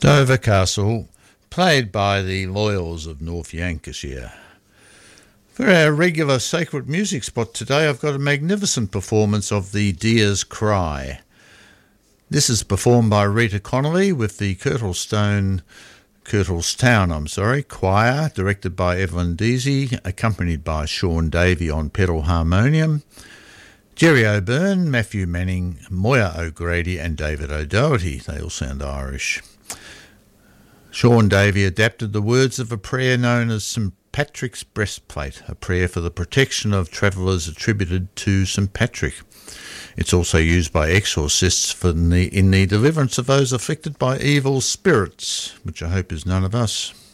Dover Castle, played by the Loyals of North Lancashire. For our regular sacred music spot today, I've got a magnificent performance of the Deer's Cry. This is performed by Rita Connolly with the Curtalstown choir, directed by Evelyn Deasy, accompanied by Sean Davey on pedal harmonium, Jerry O'Byrne, Matthew Manning, Moya O'Grady and David O'Doherty. They all sound Irish. Sean Davey adapted the words of a prayer known as St. Patrick's Breastplate, a prayer for the protection of travellers attributed to St. Patrick. It's also used by exorcists in the deliverance of those afflicted by evil spirits, which I hope is none of us.